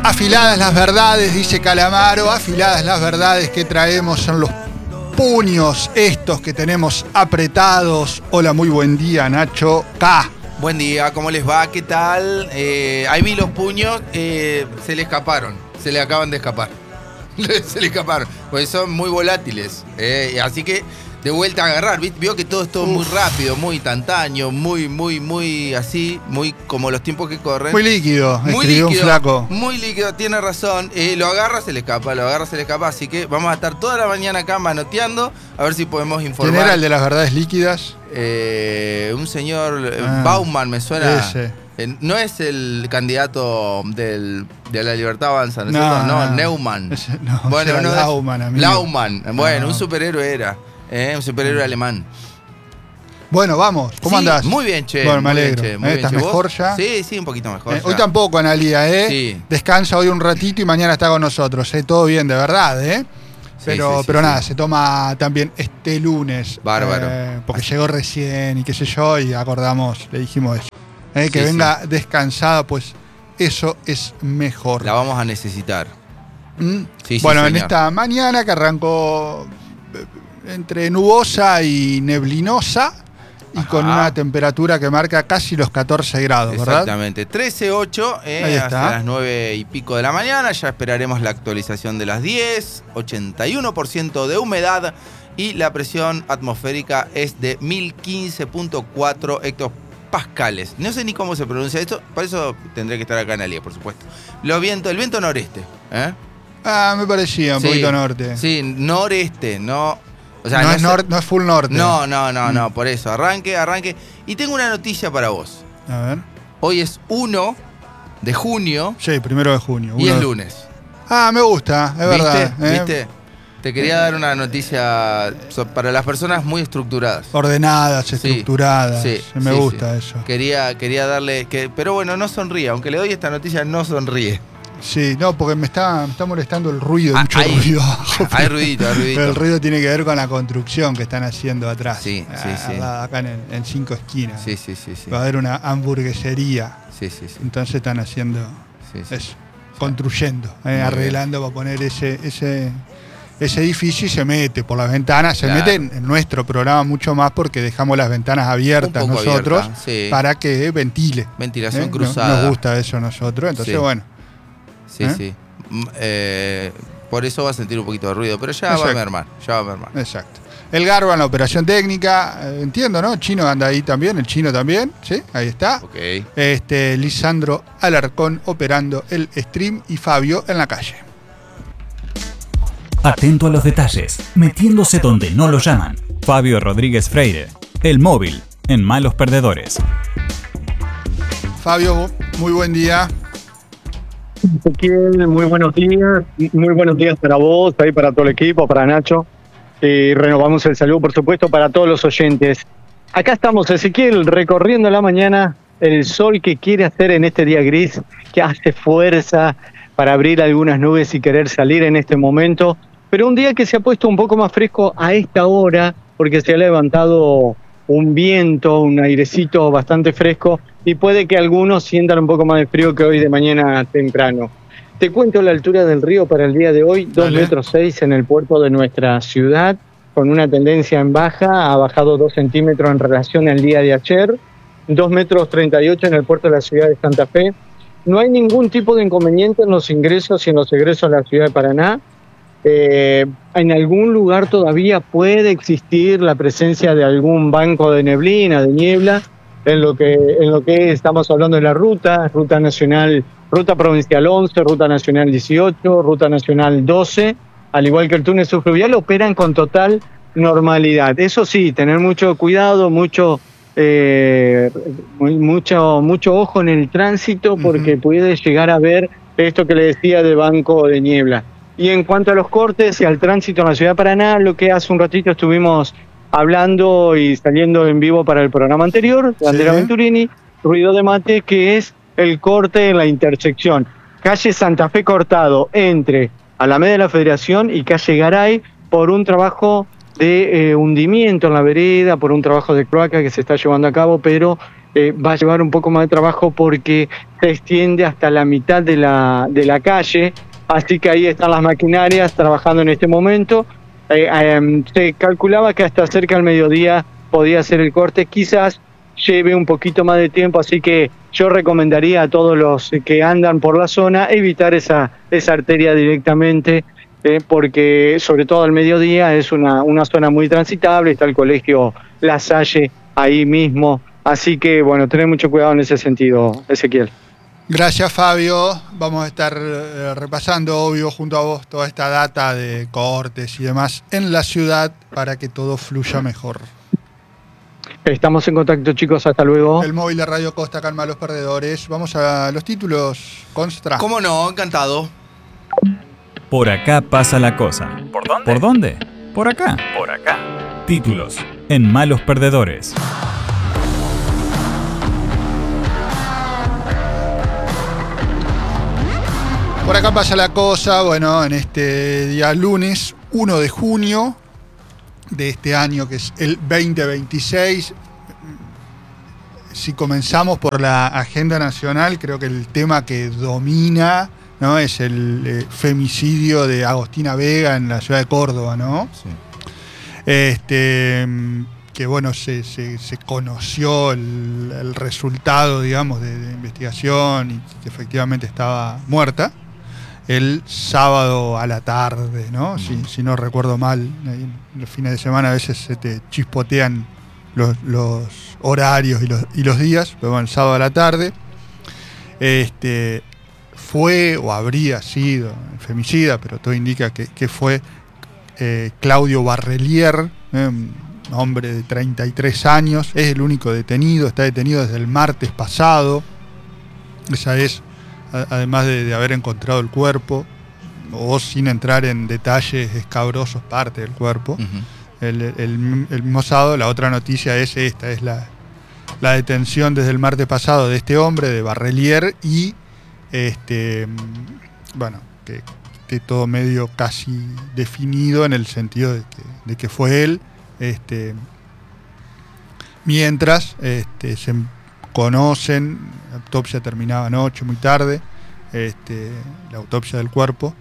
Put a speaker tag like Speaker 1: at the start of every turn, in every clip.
Speaker 1: Afiladas las verdades, dice Calamaro, afiladas las verdades que traemos son los puños estos que tenemos apretados. Hola, muy buen día, Nacho K.
Speaker 2: Buen día, ¿cómo les va? ¿Qué tal? Ahí vi los puños, se le escaparon, se le acaban de escapar. Se le escaparon, porque son muy volátiles. Así que de vuelta a agarrar, vio que todo es muy rápido, muy instantáneo, muy así, muy como los tiempos que corren.
Speaker 1: Muy líquido,
Speaker 2: muy
Speaker 1: escribió
Speaker 2: líquido,
Speaker 1: un flaco.
Speaker 2: Muy líquido, tiene razón. Lo agarra, se le escapa, así que vamos a estar toda la mañana acá manoteando, a ver si podemos informar.
Speaker 1: ¿Quién era el de las verdades líquidas?
Speaker 2: Un señor Bauman, me suena.
Speaker 1: Ese.
Speaker 2: No es el candidato de la Libertad Avanza, ¿no es
Speaker 1: No,
Speaker 2: cierto? No,
Speaker 1: no.
Speaker 2: Neumann.
Speaker 1: No,
Speaker 2: bueno,
Speaker 1: era
Speaker 2: no
Speaker 1: Laumann, amigo.
Speaker 2: Laumann, bueno,
Speaker 1: No.
Speaker 2: un superhéroe era. Un superhéroe alemán.
Speaker 1: Bueno, vamos. ¿Cómo andás?
Speaker 2: Muy bien, che.
Speaker 1: Bueno, me
Speaker 2: muy bien,
Speaker 1: alegro.
Speaker 2: che, muy bien,
Speaker 1: ¿Estás
Speaker 2: che. ¿Vos?
Speaker 1: mejor ya?
Speaker 2: Sí, un poquito mejor.
Speaker 1: Hoy tampoco, Analía,
Speaker 2: Sí.
Speaker 1: Descansa hoy un ratito y mañana está con nosotros, Todo bien, de verdad, Pero nada, se toma también este lunes.
Speaker 2: Bárbaro.
Speaker 1: Porque llegó recién y qué sé yo, y acordamos, le dijimos eso. Que venga descansada, pues eso es mejor.
Speaker 2: La vamos a necesitar.
Speaker 1: Bueno, en
Speaker 2: señor.
Speaker 1: esta mañana que arrancó entre nubosa y neblinosa y con una temperatura que marca casi los 14 grados, ¿verdad?
Speaker 2: Exactamente, 13:08 hasta las 9 y pico de la mañana. Ya esperaremos la actualización de las 10, 81% de humedad y la presión atmosférica es de 1015.4 hectopascales. No sé ni cómo se pronuncia esto, por eso tendré que estar acá en Alía, por supuesto. El viento noreste.
Speaker 1: Me parecía un poquito norte.
Speaker 2: Sí, noreste, no. O sea,
Speaker 1: no es full norte.
Speaker 2: No, por eso. Arranque. Y tengo una noticia para vos.
Speaker 1: A ver.
Speaker 2: Hoy es 1 de junio.
Speaker 1: Sí, 1 de junio.
Speaker 2: Y es lunes.
Speaker 1: Me gusta, es verdad.
Speaker 2: ¿Viste? Te quería dar una noticia para las personas muy estructuradas.
Speaker 1: Ordenadas, estructuradas. Me gusta eso.
Speaker 2: Quería darle. Pero bueno, no sonríe. Aunque le doy esta noticia, no sonríe.
Speaker 1: Sí, no, porque me está molestando el ruido, mucho ruido.
Speaker 2: Hay ruidito.
Speaker 1: Pero el ruido tiene que ver con la construcción que están haciendo atrás.
Speaker 2: Sí.
Speaker 1: Acá en 5 esquinas.
Speaker 2: Sí.
Speaker 1: Va a haber una hamburguesería.
Speaker 2: Sí.
Speaker 1: Entonces están haciendo eso, construyendo, arreglando para poner ese edificio y se mete por las ventanas. Se mete en nuestro programa mucho más porque dejamos las ventanas abiertas nosotros para que ventile.
Speaker 2: Ventilación cruzada.
Speaker 1: Nos gusta eso a nosotros, entonces bueno.
Speaker 2: Sí. Por eso va a sentir un poquito de ruido, pero ya va a mermar.
Speaker 1: Exacto. El Garbo en la operación técnica, entiendo, ¿no? Chino anda ahí también, el Chino también, ¿sí? Ahí está.
Speaker 2: Okay.
Speaker 1: Lisandro Alarcón operando el stream y Fabio en la calle.
Speaker 3: Atento a los detalles, metiéndose donde no lo llaman. Fabio Rodríguez Freire, el móvil en Malos Perdedores.
Speaker 1: Fabio, muy buen día.
Speaker 4: Ezequiel, muy buenos días para vos, ahí para todo el equipo, para Nacho. Renovamos el saludo, por supuesto, para todos los oyentes. Acá estamos, Ezequiel, recorriendo la mañana, el sol que quiere hacer en este día gris, que hace fuerza para abrir algunas nubes y querer salir en este momento, pero un día que se ha puesto un poco más fresco a esta hora, porque se ha levantado un viento, un airecito bastante fresco, y puede que algunos sientan un poco más de frío que hoy de mañana temprano. Te cuento la altura del río para el día de hoy, 2,6 metros en el puerto de nuestra ciudad, con una tendencia en baja, ha bajado 2 centímetros en relación al día de ayer, 2,38 metros en el puerto de la ciudad de Santa Fe. No hay ningún tipo de inconveniente en los ingresos y en los egresos a la ciudad de Paraná. En algún lugar todavía puede existir la presencia de algún banco de neblina, de niebla, en lo que estamos hablando de la ruta nacional, ruta provincial 11, ruta nacional 18, ruta nacional 12, al igual que el túnel subfluvial, operan con total normalidad. Eso sí, tener mucho cuidado, mucho ojo en el tránsito, porque puede llegar a haber esto que le decía de banco de niebla. Y en cuanto a los cortes y al tránsito en la ciudad de Paraná, lo que hace un ratito estuvimos hablando y saliendo en vivo para el programa anterior, de Andrea Venturini, ruido de mate, que es el corte en la intersección. Calle Santa Fe cortado entre Alameda de la Federación y calle Garay por un trabajo de hundimiento en la vereda, por un trabajo de cloaca que se está llevando a cabo, pero va a llevar un poco más de trabajo porque se extiende hasta la mitad de la calle, así que ahí están las maquinarias trabajando en este momento. Se calculaba que hasta cerca del mediodía podía ser el corte, quizás lleve un poquito más de tiempo, así que yo recomendaría a todos los que andan por la zona evitar esa arteria directamente, porque sobre todo al mediodía es una zona muy transitable, está el colegio La Salle ahí mismo, así que bueno, tener mucho cuidado en ese sentido, Ezequiel.
Speaker 1: Gracias, Fabio. Vamos a estar repasando, obvio, junto a vos toda esta data de cortes y demás en la ciudad para que todo fluya mejor.
Speaker 4: Estamos en contacto, chicos, hasta luego.
Speaker 1: El móvil de Radio Costa calma a los perdedores. Vamos a los títulos, Constra.
Speaker 2: ¿Cómo no? Encantado.
Speaker 3: Por acá pasa la cosa.
Speaker 2: ¿Por dónde?
Speaker 3: ¿Por dónde? Por acá.
Speaker 2: Por acá.
Speaker 3: Títulos en Malos Perdedores.
Speaker 1: Por acá pasa la cosa, bueno, en este día lunes 1 de junio de este año, que es el 2026. Si comenzamos por la agenda nacional, creo que el tema que domina, ¿no?, es el femicidio de Agostina Vega en la ciudad de Córdoba, ¿no?
Speaker 2: Sí.
Speaker 1: Que bueno, se conoció el resultado, digamos, de investigación y que efectivamente estaba muerta el sábado a la tarde, ¿no? Si no recuerdo mal, en los fines de semana a veces se te chispotean los horarios y los días, pero bueno, el sábado a la tarde. Fue o habría sido femicida, pero todo indica que fue Claudio Barrelier, un hombre de 33 años, es el único detenido, está detenido desde el martes pasado. Esa es, además de haber encontrado el cuerpo, o sin entrar en detalles escabrosos, parte del cuerpo. Uh-huh. El mismo sábado, la otra noticia es esta, es la detención desde el martes pasado de este hombre, de Barrelier, y bueno, que todo medio casi definido en el sentido de que fue él. Mientras se conocen, la autopsia terminaba anoche muy tarde, la autopsia del cuerpo,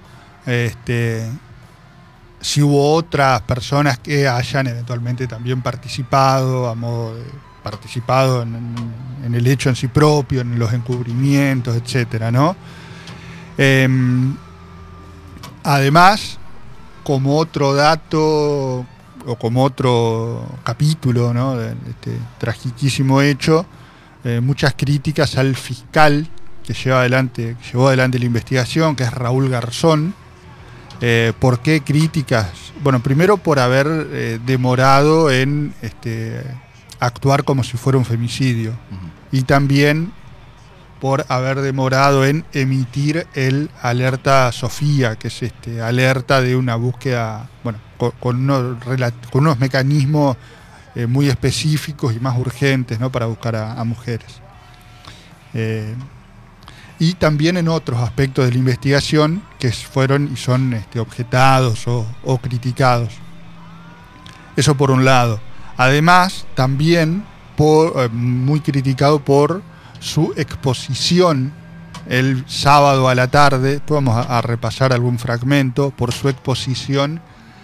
Speaker 1: si hubo otras personas que hayan eventualmente también participado en el hecho en sí propio, en los encubrimientos, etcétera, ¿no? Además, como otro dato o como otro capítulo, ¿no?, de este tragiquísimo hecho, muchas críticas al fiscal que llevó adelante la investigación, que es Raúl Garzón. ¿Por qué críticas? Bueno, primero por haber demorado en actuar como si fuera un femicidio. Uh-huh. Y también por haber demorado en emitir el alerta Sofía, que es alerta de una búsqueda, bueno, con unos mecanismos muy específicos y más urgentes, ¿no?, para buscar a mujeres. Y también en otros aspectos de la investigación que fueron y son objetados o criticados. Eso por un lado. Además, también muy criticado por su exposición el sábado a la tarde. Después vamos a repasar algún fragmento, por su exposición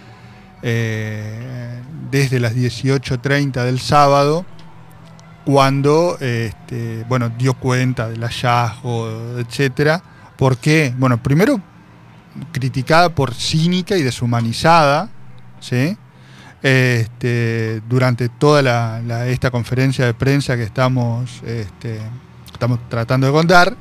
Speaker 1: desde las 18:30 del sábado, cuando dio cuenta del hallazgo, etcétera. ¿Por qué? Bueno, primero criticada por cínica y deshumanizada, ¿sí? Durante toda esta conferencia de prensa que estamos tratando de contar,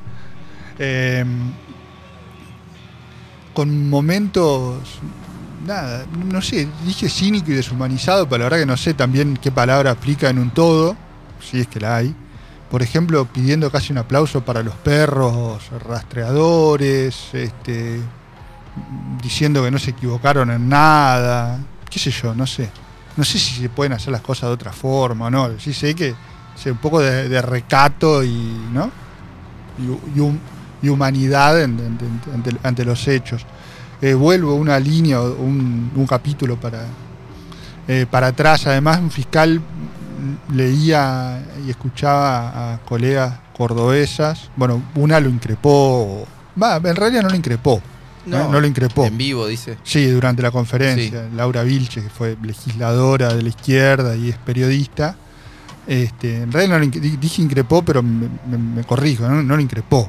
Speaker 1: con momentos, nada, no sé, dije cínico y deshumanizado, pero la verdad que no sé también qué palabra aplica en un todo, si es que la hay. Por ejemplo, pidiendo casi un aplauso para los perros rastreadores, diciendo que no se equivocaron en nada, qué sé yo, no sé si se pueden hacer las cosas de otra forma o no. Sí sé que es un poco de recato y, ¿no?, y humanidad ante los hechos. Vuelvo una línea, un capítulo para atrás. Además, un fiscal leía y escuchaba a colegas cordobesas, bueno, una lo increpó, en realidad no lo increpó. No lo increpó.
Speaker 2: En vivo, dice.
Speaker 1: Sí, durante la conferencia. Sí. Laura Vilche, que fue legisladora de la izquierda y es periodista. En realidad no dije increpó, pero me corrijo, no lo increpó.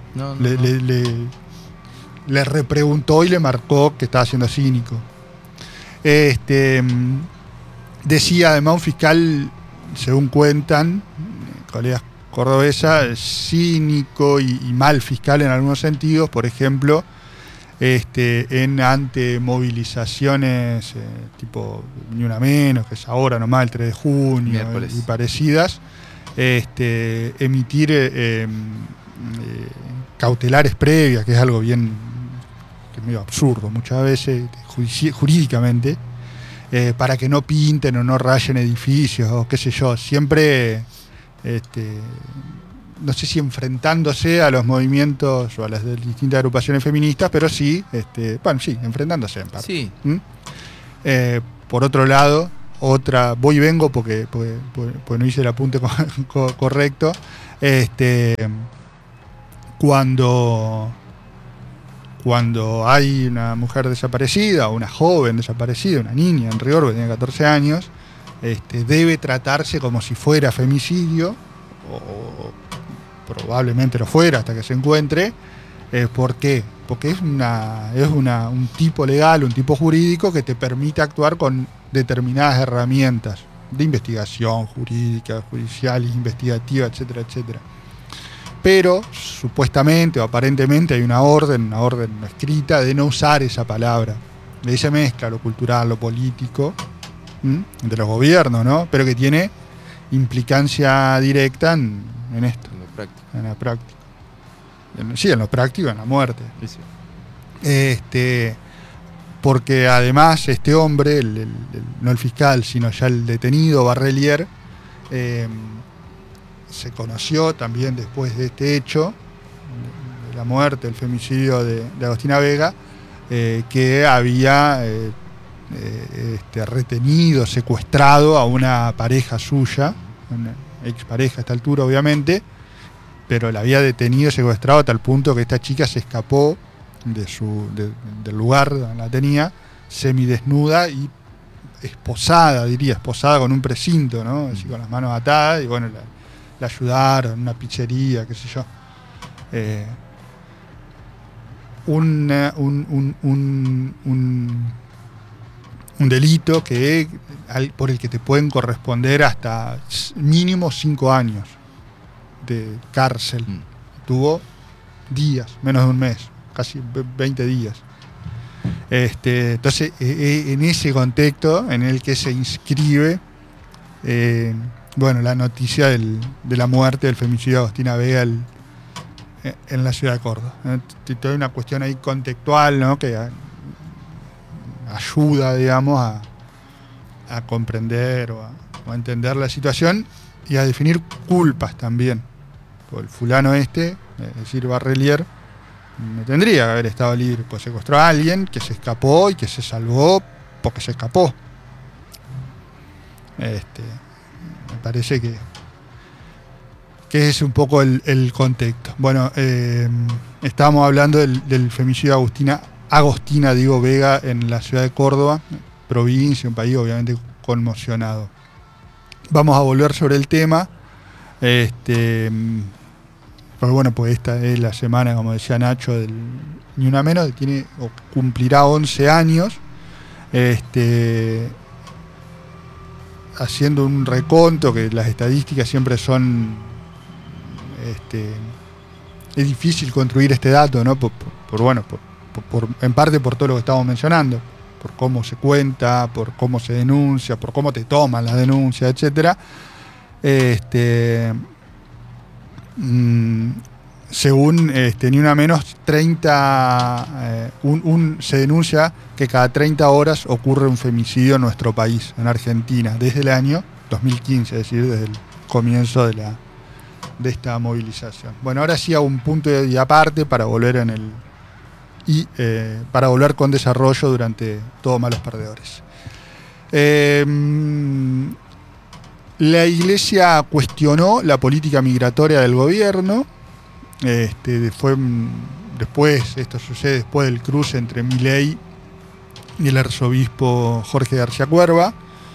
Speaker 1: Le repreguntó y le marcó que estaba siendo cínico. Decía además un fiscal, según cuentan, colegas cordobesas, cínico y mal fiscal en algunos sentidos, por ejemplo, ante movilizaciones tipo Ni Una Menos, que es ahora nomás el 3 de junio, miércoles, y parecidas, emitir cautelares previas, que es algo bien, que es medio absurdo muchas veces jurídicamente, para que no pinten o no rayen edificios o qué sé yo, siempre no sé si enfrentándose a los movimientos o a las distintas agrupaciones feministas, pero sí, sí, enfrentándose en parte.
Speaker 2: Sí.
Speaker 1: Por otro lado, voy y vengo porque no hice el apunte correcto. Cuando hay una mujer desaparecida, o una joven desaparecida, una niña en rigor que tiene 14 años, debe tratarse como si fuera femicidio, o probablemente lo fuera hasta que se encuentre. ¿Por qué? Porque es un tipo legal, un tipo jurídico que te permite actuar con determinadas herramientas de investigación jurídica, judicial, investigativa, etcétera, etcétera. Pero supuestamente o aparentemente hay una orden no escrita de no usar esa palabra. De ahí se mezcla lo cultural, lo político, de los gobiernos, ¿no? Pero que tiene implicancia directa en esto. En la práctica. Sí, en lo práctico, en la muerte.
Speaker 2: Sí, sí.
Speaker 1: Porque además este hombre, no el fiscal, sino ya el detenido, Barrelier, se conoció también después de este hecho, de la muerte, el femicidio de Agostina Vega, que había retenido, secuestrado a una pareja suya, una expareja a esta altura obviamente, pero la había detenido, secuestrado a tal punto que esta chica se escapó del lugar donde la tenía, semidesnuda y esposada con un precinto, ¿no? Así, con las manos atadas, y bueno, la ayudaron en una pizzería, qué sé yo. Un delito por el que te pueden corresponder hasta mínimo 5 años de cárcel. Tuvo días, menos de un mes, casi 20 días. Entonces, en ese contexto en el que se inscribe la noticia de la muerte del femicidio de Agostina Vega en la ciudad de Córdoba. Hay una cuestión ahí contextual, ¿no? Que ayuda, digamos, a comprender o a entender la situación y a definir culpas también. Por el fulano es decir, Barrelier, no tendría que haber estado libre, pues secuestró a alguien que se escapó y que se salvó porque se escapó. Me parece que es un poco el contexto. Bueno, estábamos hablando del femicidio de Agostina Vega en la ciudad de Córdoba, provincia, un país obviamente conmocionado. Vamos a volver sobre el tema. Pero bueno, pues esta es la semana, como decía Nacho, del Ni Una Menos, que cumplirá 11 años. Haciendo un reconto, que las estadísticas siempre son... es difícil construir este dato, ¿no? En parte por todo lo que estamos mencionando, por cómo se cuenta, por cómo se denuncia, por cómo te toman las denuncias, etcétera. Según Ni Una Menos, 30 se denuncia que cada 30 horas ocurre un femicidio en nuestro país, en Argentina, desde el año 2015, es decir, desde el comienzo de esta movilización. Bueno, ahora sí hago un punto y aparte para volver para volver con desarrollo durante todo Malos Perdedores. La Iglesia cuestionó la política migratoria del gobierno. Esto sucede después del cruce entre Milei y el arzobispo Jorge García Cuerva.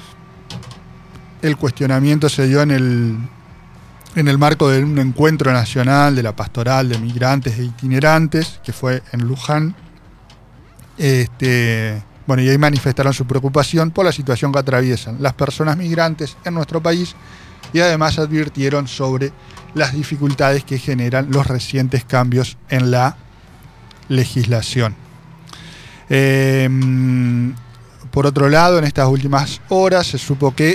Speaker 1: El cuestionamiento se dio en el marco de un encuentro nacional de la pastoral de migrantes e itinerantes, que fue en Luján. Y ahí manifestaron su preocupación por la situación que atraviesan las personas migrantes en nuestro país y además advirtieron sobre las dificultades que generan los recientes cambios en la legislación. Por otro lado, en estas últimas horas se supo que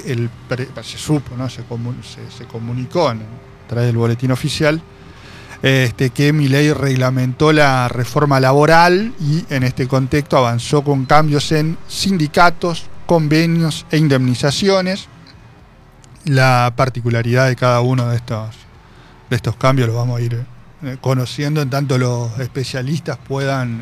Speaker 1: se comunicó a través del boletín oficial que Milei reglamentó la reforma laboral y en este contexto avanzó con cambios en sindicatos, convenios e indemnizaciones. La particularidad de cada uno de estos cambios lo vamos a ir conociendo en tanto los especialistas puedan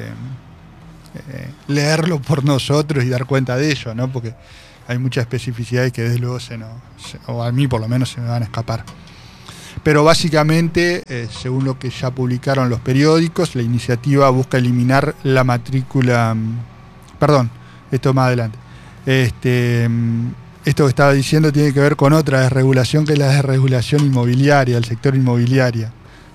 Speaker 1: leerlo por nosotros y dar cuenta de ello, ¿no? Porque hay muchas especificidades que desde luego o a mí por lo menos se me van a escapar. Pero básicamente, según lo que ya publicaron los periódicos, la iniciativa busca eliminar la matrícula. Perdón, esto más adelante. Esto que estaba diciendo tiene que ver con otra desregulación, que es la desregulación inmobiliaria, del sector inmobiliario.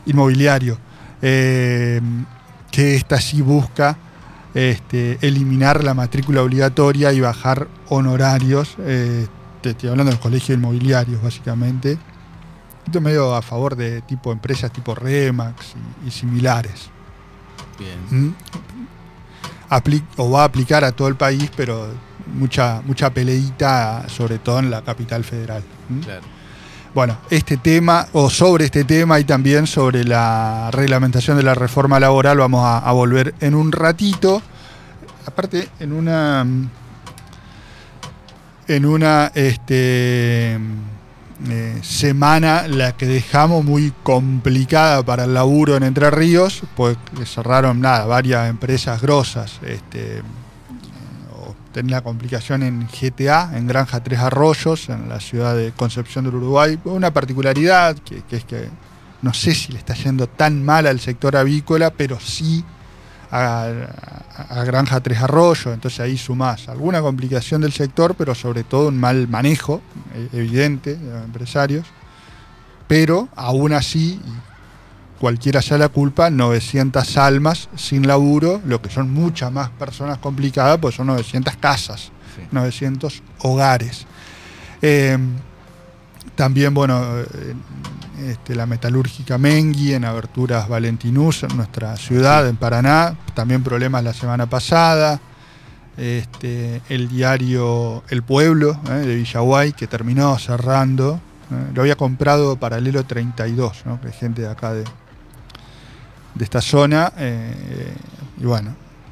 Speaker 1: Que esta sí busca eliminar la matrícula obligatoria y bajar honorarios. Te estoy hablando de los colegios inmobiliarios, básicamente. Esto es medio a favor de empresas tipo Remax y similares.
Speaker 2: Bien.
Speaker 1: Va a aplicar a todo el país, pero mucha peleita, sobre todo en la capital federal.
Speaker 2: Claro.
Speaker 1: Bueno, sobre este tema y también sobre la reglamentación de la reforma laboral vamos a volver en un ratito. Aparte, en una semana la que dejamos muy complicada para el laburo en Entre Ríos, pues cerraron varias empresas grosas. Tenía la complicación en GTA, en Granja Tres Arroyos, en la ciudad de Concepción del Uruguay. Una particularidad que es que no sé si le está yendo tan mal al sector avícola, pero sí a Granja Tres Arroyos. Entonces ahí sumás alguna complicación del sector, pero sobre todo un mal manejo evidente de los empresarios. Pero aún así, cualquiera sea la culpa, 900 almas sin laburo, lo que son muchas más personas complicadas, pues son 900 casas, sí. 900 hogares. También, la metalúrgica Mengui, en Aberturas Valentinús, en nuestra ciudad, en Paraná, también problemas la semana pasada. El diario El Pueblo, de Villaguay, que terminó cerrando. Lo había comprado Paralelo 32, ¿no? Que es gente de acá de esta zona. Y bueno,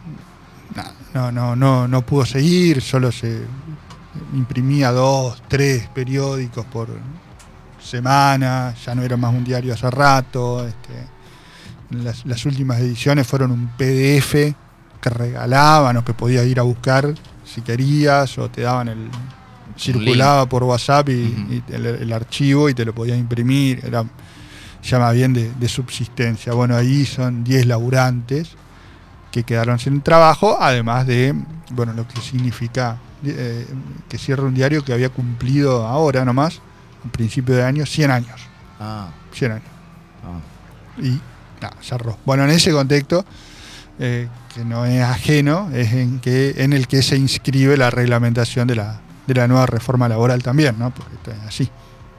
Speaker 1: no pudo seguir, solo se imprimía 2, 3 periódicos por semana, ya no era más un diario hace rato. Las últimas ediciones fueron un PDF que regalaban o que podías ir a buscar si querías, o te daban circulaba por WhatsApp y el archivo y te lo podías imprimir. Era ya más bien de subsistencia. Bueno, ahí son 10 laburantes que quedaron sin trabajo, además de lo que significa que cierra un diario que había cumplido ahora nomás, a principio de año, 100 años. 100 años. Y cerró. Bueno, en ese contexto, que no es ajeno, es en el que se inscribe la reglamentación de la nueva reforma laboral también, ¿no? Porque esto es así.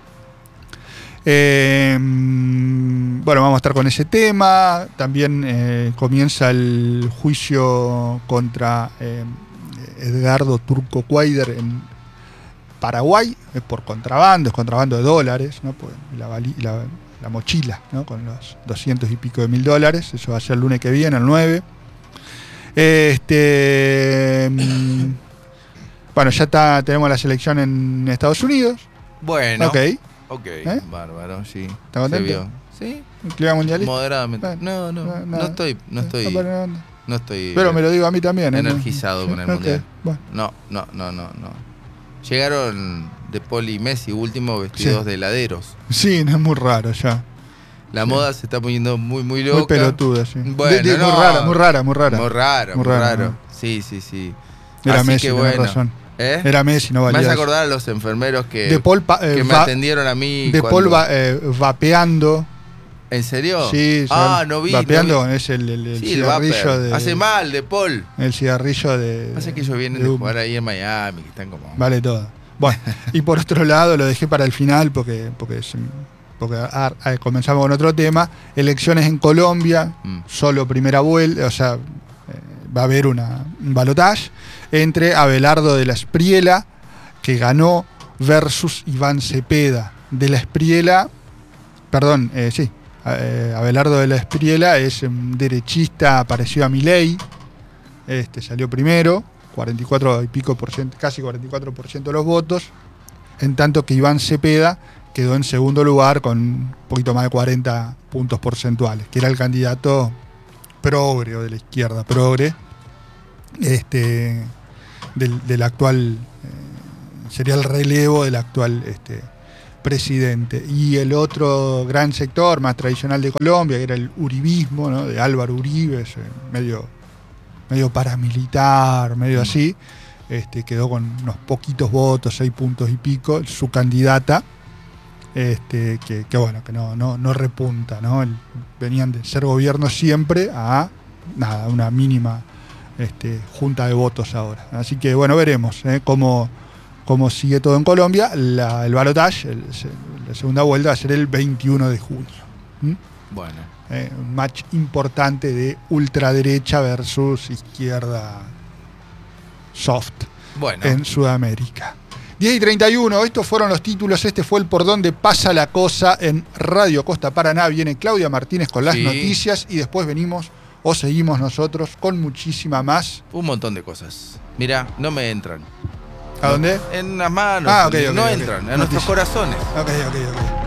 Speaker 1: Vamos a estar con ese tema. También comienza el juicio contra Edgardo Turco Cuader en Paraguay, por contrabando, es contrabando de dólares, ¿no? Pues la mochila, ¿no? Con los 200 y pico de $1.000, eso va a ser el lunes que viene, el 9. Ya tenemos la selección en Estados Unidos.
Speaker 2: Bueno.
Speaker 1: Ok.
Speaker 2: Bárbaro, sí.
Speaker 1: ¿Está contento?
Speaker 2: Se vio. Sí.
Speaker 1: ¿Un clima mundialista?
Speaker 2: Moderadamente. No estoy.
Speaker 1: Pero me lo digo a mí también.
Speaker 2: Energizado con el mundial.
Speaker 1: Bueno.
Speaker 2: No. Llegaron De Paul y Messi, últimos vestidos de heladeros.
Speaker 1: Sí, es muy raro ya.
Speaker 2: La moda se está poniendo muy, muy loca.
Speaker 1: Muy pelotuda, sí.
Speaker 2: Bueno,
Speaker 1: muy rara.
Speaker 2: Muy raro. ¿No? Sí.
Speaker 1: Era
Speaker 2: Así
Speaker 1: Messi,
Speaker 2: que bueno.
Speaker 1: Razón. Era Messi, no valía.
Speaker 2: Me hace acordar a los enfermeros que me atendieron a mí.
Speaker 1: De Paul vapeando.
Speaker 2: ¿En serio?
Speaker 1: Sí,
Speaker 2: no vi.
Speaker 1: Vapeando es el cigarrillo de...
Speaker 2: Hace mal, De Paul.
Speaker 1: El cigarrillo de...
Speaker 2: Pasa que ellos vienen de jugar ahí en Miami, que están como...
Speaker 1: Vale todo. Bueno, y por otro lado, lo dejé para el final porque comenzamos con otro tema. Elecciones en Colombia, solo primera vuelta, o sea, va a haber un balotaje entre Abelardo de la Espriella, que ganó, versus Iván Cepeda. De la Espriella, Abelardo de la Espriella es un derechista parecido a Milei, salió primero, 44 y pico por ciento, casi 44% de los votos, en tanto que Iván Cepeda quedó en segundo lugar con un poquito más de 40 puntos porcentuales, que era el candidato progre o de la izquierda progre, del actual, sería el relevo del actual presidente. Y el otro gran sector más tradicional de Colombia, que era el uribismo, ¿no? De Álvaro Uribe, medio paramilitar, medio así, quedó con unos poquitos votos, 6 puntos y pico, su candidata, que bueno, que no repunta, ¿no? Venían de ser gobierno siempre a una mínima junta de votos ahora. Así que bueno, veremos cómo sigue todo en Colombia. El balotaje, la segunda vuelta va a ser el 21 de junio.
Speaker 2: Bueno.
Speaker 1: Un match importante de ultraderecha versus izquierda soft en Sudamérica. 10:31, estos fueron los títulos. Este fue el Por Donde Pasa la Cosa en Radio Costa Paraná. Viene Claudia Martínez con las noticias y después seguimos nosotros con muchísima más.
Speaker 2: Un montón de cosas. Mira, no me entran.
Speaker 1: ¿A dónde?
Speaker 2: En las manos.
Speaker 1: Okay,
Speaker 2: no entran, en nuestros corazones.
Speaker 1: Ok.